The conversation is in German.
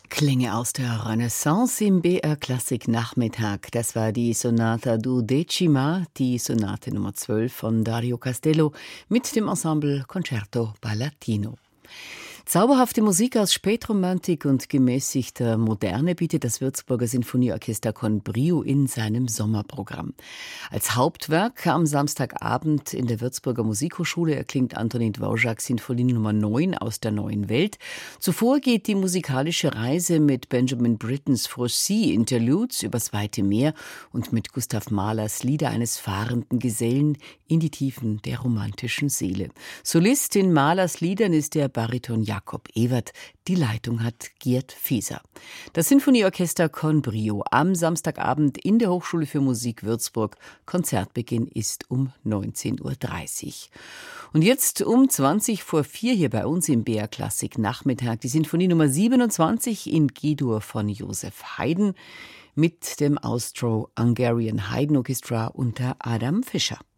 Klänge aus der Renaissance im BR Klassik Nachmittag. Das war die Sonata Duodecima, die Sonate Nummer 12 von Dario Castello mit dem Ensemble Concerto Palatino. Zauberhafte Musik aus Spätromantik und gemäßigter Moderne bietet das Würzburger Sinfonieorchester Con Brio in seinem Sommerprogramm. Als Hauptwerk am Samstagabend in der Würzburger Musikhochschule erklingt Antonin Dvořáks Sinfonie Nummer 9 aus der neuen Welt. Zuvor geht die musikalische Reise mit Benjamin Brittens Froissy Interludes übers weite Meer und mit Gustav Mahlers Lieder eines fahrenden Gesellen in die Tiefen der romantischen Seele. Solist in Mahlers Liedern ist der Bariton Jakob Ewert. Die Leitung hat Gerd Fieser. Das Sinfonieorchester Con Brio am Samstagabend in der Hochschule für Musik Würzburg. Konzertbeginn ist um 19:30 Uhr. Und jetzt um 4:20 hier bei uns im BR Klassik Nachmittag die Sinfonie Nummer 27 in G-Dur von Joseph Haydn mit dem Austro-Hungarian Haydn Orchestra unter Adam Fischer.